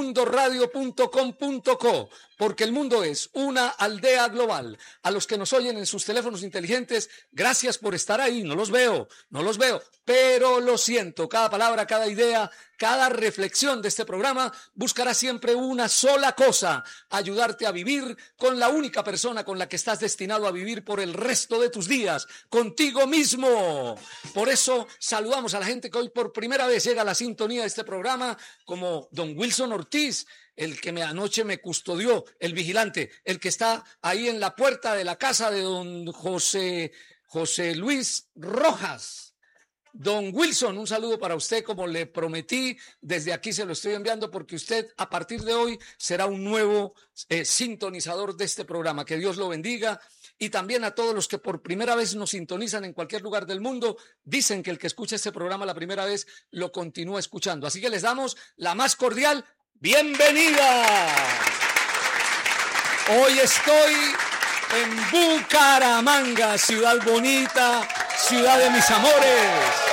elmundoradio.com.co, porque el mundo es una aldea global. A los que nos oyen en sus teléfonos inteligentes, gracias por estar ahí. No los veo, pero lo siento. Cada palabra, cada idea, cada reflexión de este programa buscará siempre una sola cosa: ayudarte a vivir con la única persona con la que estás destinado a vivir por el resto de tus días, contigo mismo. Por eso saludamos a la gente que hoy por primera vez llega a la sintonía de este programa, como don Wilson Ortiz, el que anoche me custodió, el vigilante, el que está ahí en la puerta de la casa de don José Luis Rojas. Don Wilson, un saludo para usted, como le prometí, desde aquí se lo estoy enviando, porque usted a partir de hoy será un nuevo sintonizador de este programa. Que Dios lo bendiga. Y también a todos los que por primera vez nos sintonizan en cualquier lugar del mundo, dicen que el que escucha este programa la primera vez lo continúa escuchando. Así que les damos la más cordial bienvenida. Hoy estoy en Bucaramanga, ciudad bonita, ciudad de mis amores.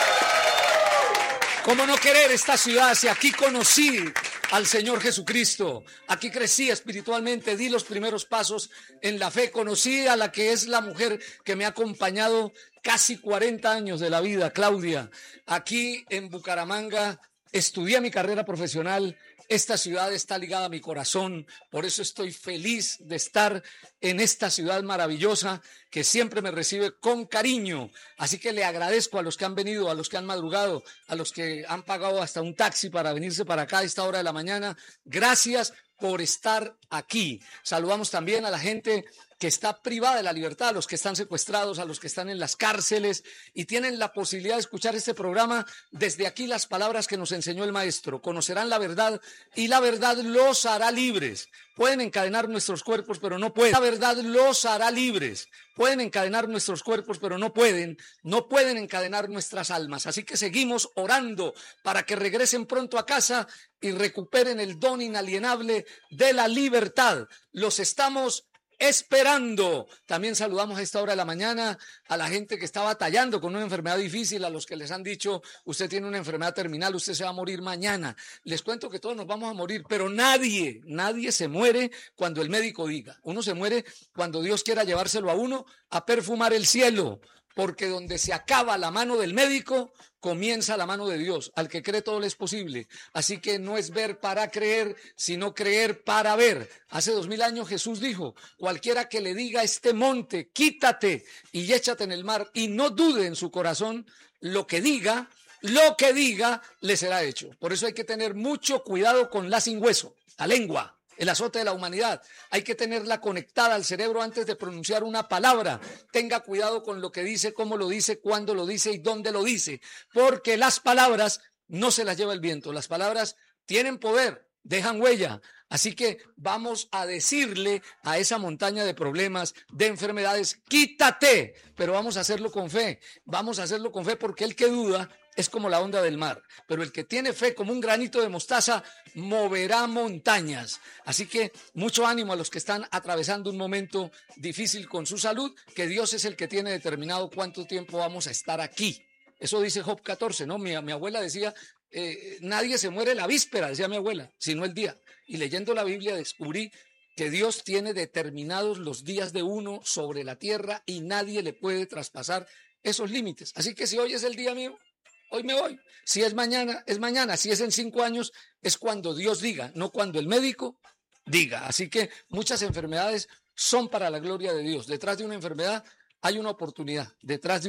¿Cómo no querer esta ciudad si aquí conocí al Señor Jesucristo? Aquí crecí espiritualmente, di los primeros pasos en la fe, conocí a la que es la mujer que me ha acompañado casi 40 años de la vida, Claudia. Aquí en Bucaramanga estudié mi carrera profesional. Esta ciudad está ligada a mi corazón, por eso estoy feliz de estar en esta ciudad maravillosa que siempre me recibe con cariño. Así que le agradezco a los que han venido, a los que han madrugado, a los que han pagado hasta un taxi para venirse para acá a esta hora de la mañana. Gracias por estar aquí. Saludamos también a la gente que está privada de la libertad, a los que están secuestrados, a los que están en las cárceles y tienen la posibilidad de escuchar este programa. Desde aquí las palabras que nos enseñó el maestro: conocerán la verdad y la verdad los hará libres. Pueden encadenar nuestros cuerpos, pero no pueden. La verdad los hará libres. Pueden encadenar nuestros cuerpos, pero no pueden encadenar nuestras almas. Así que seguimos orando para que regresen pronto a casa y recuperen el don inalienable de la libertad. Los estamos esperando. También saludamos a esta hora de la mañana a la gente que está batallando con una enfermedad difícil, a los que les han dicho: usted tiene una enfermedad terminal, usted se va a morir mañana. Les cuento que todos nos vamos a morir, pero nadie se muere cuando el médico diga. Uno se muere cuando Dios quiera llevárselo a uno a perfumar el cielo, porque donde se acaba la mano del médico, comienza la mano de Dios. Al que cree todo le es posible. Así que no es ver para creer, sino creer para ver. Hace 2000 años Jesús dijo: cualquiera que le diga a este monte, quítate y échate en el mar, y no dude en su corazón, lo que diga le será hecho. Por eso hay que tener mucho cuidado con la sin hueso, la lengua. El azote de la humanidad, hay que tenerla conectada al cerebro antes de pronunciar una palabra. Tenga cuidado con lo que dice, cómo lo dice, cuándo lo dice y dónde lo dice, porque las palabras no se las lleva el viento. Las palabras tienen poder, dejan huella. Así que vamos a decirle a esa montaña de problemas, de enfermedades: quítate, pero vamos a hacerlo con fe. Vamos a hacerlo con fe, porque el que duda es como la onda del mar, pero el que tiene fe como un granito de mostaza moverá montañas. Así que mucho ánimo a los que están atravesando un momento difícil con su salud, que Dios es el que tiene determinado cuánto tiempo vamos a estar aquí. Eso dice Job 14, ¿no? Mi abuela decía: nadie se muere la víspera, decía mi abuela, sino el día. Y leyendo la Biblia descubrí que Dios tiene determinados los días de uno sobre la tierra y nadie le puede traspasar esos límites. Así que si hoy es el día mío, hoy me voy. Si es mañana, es mañana. Si es en 5 años, es cuando Dios diga, no cuando el médico diga. Así que muchas enfermedades son para la gloria de Dios. Detrás de una enfermedad hay una oportunidad. Detrás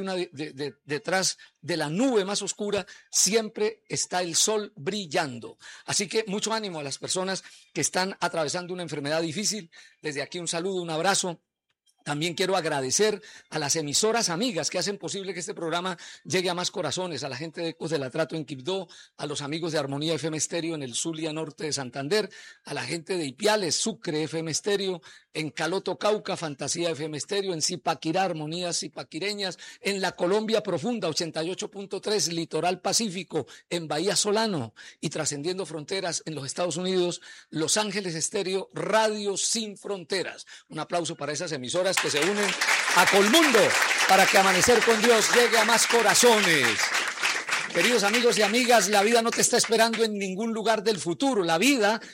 de la nube más oscura siempre está el sol brillando. Así que mucho ánimo a las personas que están atravesando una enfermedad difícil. Desde aquí un saludo, un abrazo. También quiero agradecer a las emisoras amigas que hacen posible que este programa llegue a más corazones, a la gente de Ecos del Atrato en Quibdó, a los amigos de Armonía FM Estéreo en el Zulia Norte de Santander, a la gente de Ipiales, Sucre FM Estéreo, en Caloto, Cauca, Fantasía FM Estéreo, en Zipaquirá, Armonías Zipaquireñas, en la Colombia Profunda, 88.3, Litoral Pacífico, en Bahía Solano y trascendiendo fronteras en los Estados Unidos, Los Ángeles Estéreo, Radio Sin Fronteras. Un aplauso para esas emisoras que se unen a Colmundo para que Amanecer con Dios llegue a más corazones. Queridos amigos y amigas, la vida no te está esperando en ningún lugar del futuro. La vida